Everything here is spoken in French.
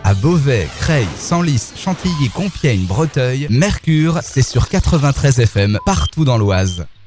À Beauvais, Creil, Senlis, Chantilly, Compiègne, Breteuil, Mercure, c'est sur 93 FM partout dans l'Oise.